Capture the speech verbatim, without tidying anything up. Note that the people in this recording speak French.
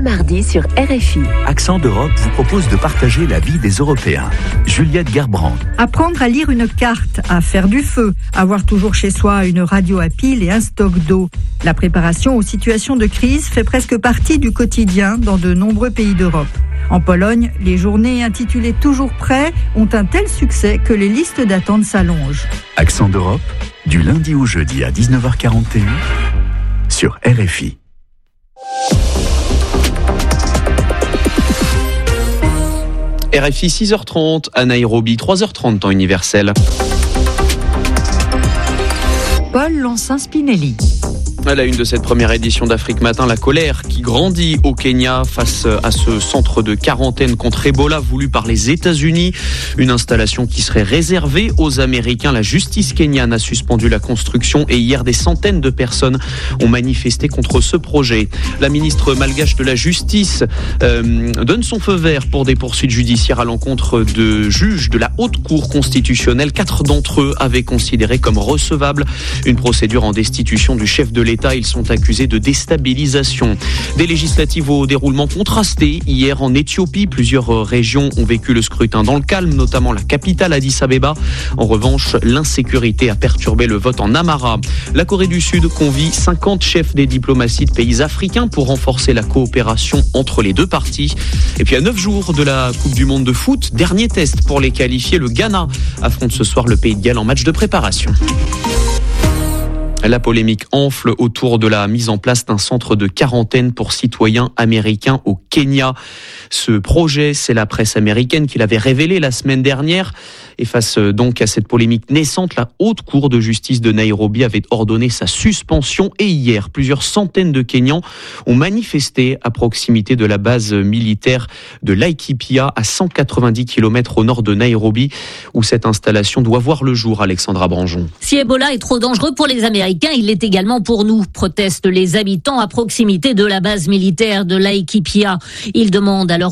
mardi sur R F I. Accent d'Europe vous propose de partager la vie des Européens. Juliette Gerbrand. Apprendre à lire une carte, à faire du feu, avoir toujours chez soi une radio à pile et un stock d'eau. La préparation aux situations de crise fait presque partie du quotidien dans de nombreux pays d'Europe. En Pologne, les journées intitulées Toujours prêt ont un tel succès que les listes d'attente s'allongent. Accent d'Europe, du lundi au jeudi à dix-neuf heures quarante et un sur R F I. R F I six heures trente à Nairobi, trois heures trente temps universel. Paul Lancin-Spinelli. À la une de cette première édition d'Afrique Matin, la colère qui grandit au Kenya face à ce centre de quarantaine contre Ebola voulu par les États-Unis. Une installation qui serait réservée aux Américains. La justice kenyane a suspendu la construction et hier des centaines de personnes ont manifesté contre ce projet. La ministre malgache de la Justice euh, donne son feu vert pour des poursuites judiciaires à l'encontre de juges de la Haute Cour constitutionnelle. Quatre d'entre eux avaient considéré comme recevable une procédure en destitution du chef de l'État. Ils sont accusés de déstabilisation. Des législatives au déroulement contrasté. Hier en Éthiopie, plusieurs régions ont vécu le scrutin dans le calme, notamment la capitale Addis Abeba. En revanche, l'insécurité a perturbé le vote en Amara. La Corée du Sud convie cinquante chefs des diplomaties de pays africains pour renforcer la coopération entre les deux parties. Et puis à neuf jours de la Coupe du Monde de foot, dernier test pour les qualifiés. Le Ghana affronte ce soir le Pays de Galles en match de préparation. La polémique enfle autour de la mise en place d'un centre de quarantaine pour citoyens américains au Kenya. Ce projet, c'est la presse américaine qui l'avait révélé la semaine dernière. Et face donc à cette polémique naissante, la Haute Cour de justice de Nairobi avait ordonné sa suspension. Et hier, plusieurs centaines de Kenyans ont manifesté à proximité de la base militaire de Laikipia, à cent quatre-vingt-dix kilomètres au nord de Nairobi, où cette installation doit voir le jour. Alexandra Branjon. Si Ebola est trop dangereux pour les Américains, il l'est également pour nous, protestent les habitants à proximité de la base militaire de Laikipia. Ils demandent à leur